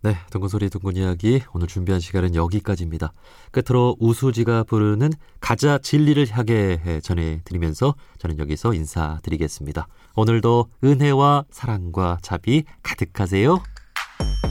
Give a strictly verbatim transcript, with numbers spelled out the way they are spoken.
네, 둥근소리 둥근 이야기 오늘 준비한 시간은 여기까지입니다. 끝으로 우수지가 부르는 가자 진리를 향해 전해드리면서 저는 여기서 인사드리겠습니다. 오늘도 은혜와 사랑과 자비 가득하세요.